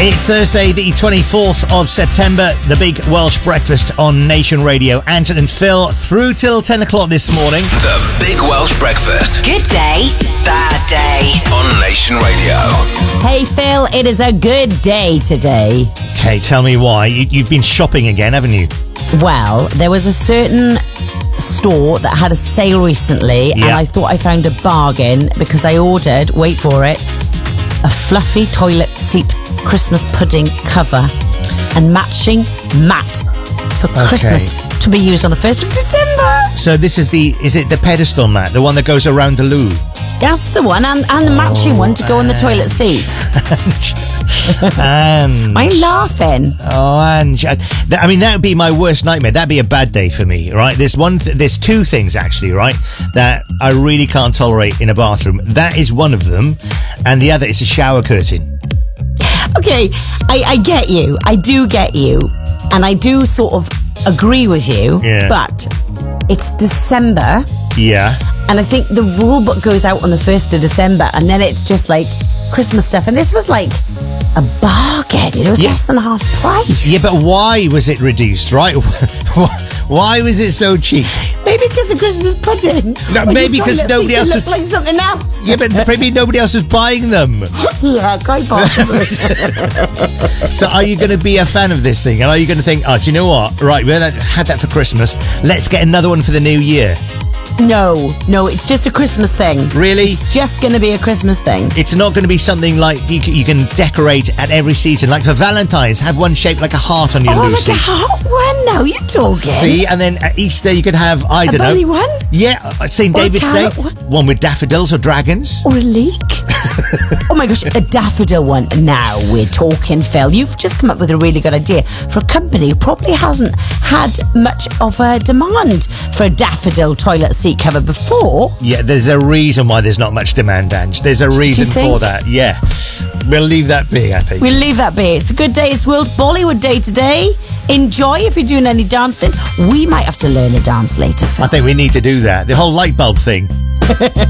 It's Thursday, the 24th of September, the Big Welsh Breakfast on Nation Radio. Anton and Phil through till 10 o'clock this morning. The Big Welsh Breakfast. Good day, bad day. On Nation Radio. Hey Phil, it is a good day today. Okay, tell me why. You've been shopping again, haven't you? Well, there was a certain store that had a sale recently, and I thought I found a bargain because I ordered, wait for it, a fluffy toilet seat Christmas pudding cover and matching mat for Christmas to be used on the 1st of December. So this is it the pedestal mat, the one that goes around the loo? That's the one, and the matching one to go on the toilet seat. And I'm laughing. I mean, that would be my worst nightmare. That'd be a bad day for me, right? There's two things actually, right, that I really can't tolerate in a bathroom. That is one of them, and the other is a shower curtain. Okay, I get you. I do get you, and I do sort of agree with you. Yeah. But it's December. Yeah. And I think the rule book goes out on the 1st of December, and then it's just like Christmas stuff. And this was like a bargain. It was less than half price. Yeah, but why was it reduced, right? Why was it so cheap? Maybe because of Christmas pudding. No, maybe because nobody else looked like something else. Yeah, but maybe nobody else was buying them. Yeah, quite possibly. So are you going to be a fan of this thing? And are you going to think, do you know what? Right, we had that for Christmas. Let's get another one for the new year. No, it's just a Christmas thing. Really? It's just going to be a Christmas thing. It's not going to be something like you can decorate at every season. Like for Valentine's, have one shaped like a heart on your loo seat. Like a heart one? Now you're talking. See, and then at Easter you could have, I don't know. A bunny one? Yeah, St. David's Day. One with daffodils or dragons. Or a leek. Oh my gosh, a daffodil one. Now we're talking, Phil. You've just come up with a really good idea for a company who probably hasn't had much of a demand for a daffodil toilet seat cover before. Yeah, there's a reason why there's not much demand, Ange. There's a reason for that. Yeah. We'll leave that be, I think. We'll leave that be. It's a good day. It's World Bollywood Day today. Enjoy if you're doing any dancing. We might have to learn a dance later, Phil. I think we need to do that. The whole light bulb thing.